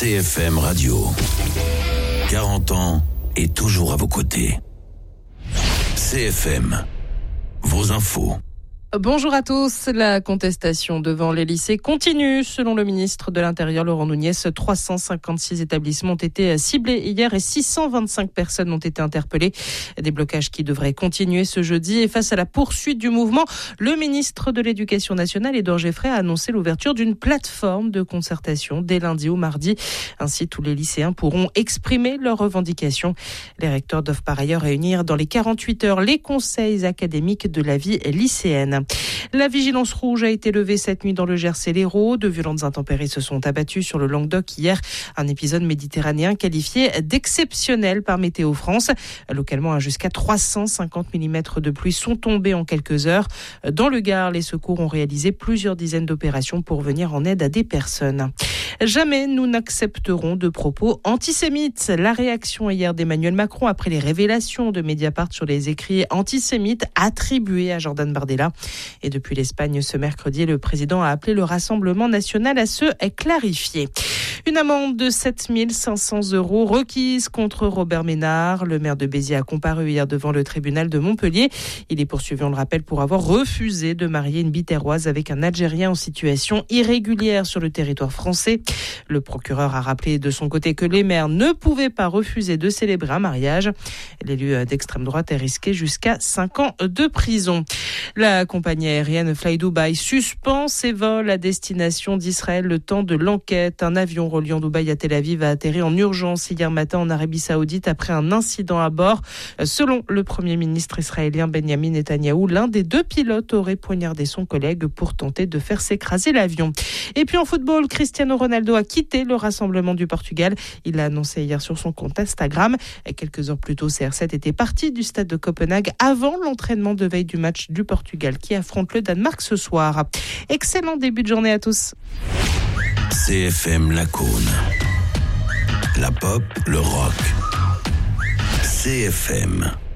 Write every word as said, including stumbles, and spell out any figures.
C F M Radio. quarante ans et toujours à vos côtés. C F M. Vos infos. Bonjour à tous. La contestation devant les lycées continue. Selon le ministre de l'Intérieur, Laurent Nunez, trois cent cinquante-six établissements ont été ciblés hier et six cent vingt-cinq personnes ont été interpellées. Des blocages qui devraient continuer ce jeudi. Et face à la poursuite du mouvement, le ministre de l'Éducation nationale, Édouard Geoffray, a annoncé l'ouverture d'une plateforme de concertation dès lundi ou mardi. Ainsi, tous les lycéens pourront exprimer leurs revendications. Les recteurs doivent par ailleurs réunir dans les quarante-huit heures les conseils académiques de la vie lycéenne. La vigilance rouge a été levée cette nuit dans le Gers et l'Hérault. De violentes intempéries se sont abattues sur le Languedoc hier. Un épisode méditerranéen qualifié d'exceptionnel par Météo France. Localement, jusqu'à trois cent cinquante millimètres de pluie sont tombés en quelques heures. Dans le Gard, les secours ont réalisé plusieurs dizaines d'opérations pour venir en aide à des personnes. Jamais nous n'accepterons de propos antisémites. La réaction hier d'Emmanuel Macron après les révélations de Mediapart sur les écrits antisémites attribués à Jordan Bardella. Et depuis l'Espagne, ce mercredi, le président a appelé le Rassemblement national à se clarifier. Une amende de sept mille cinq cents euros requise contre Robert Ménard. Le maire de Béziers a comparu hier devant le tribunal de Montpellier. Il est poursuivi, on le rappelle, pour avoir refusé de marier une Biterroise avec un Algérien en situation irrégulière sur le territoire français. Le procureur a rappelé de son côté que les maires ne pouvaient pas refuser de célébrer un mariage. L'élu d'extrême droite est risqué jusqu'à cinq ans de prison. La compagnie aérienne Fly Dubai suspend ses vols à destination d'Israël le temps de l'enquête. Un avion reliant Dubaï à Tel Aviv a atterri en urgence hier matin en Arabie Saoudite après un incident à bord. Selon le Premier ministre israélien Benjamin Netanyahou, l'un des deux pilotes aurait poignardé son collègue pour tenter de faire s'écraser l'avion. Et puis en football, Cristiano Ronaldo a quitté le rassemblement du Portugal. Il l'a annoncé hier sur son compte Instagram. Quelques heures plus tôt, C R sept était parti du stade de Copenhague avant l'entraînement de veille du match du Portugal qui affronte le Danemark ce soir. Excellent début de journée à tous. C F M Lacaune. La pop, le rock. C F M.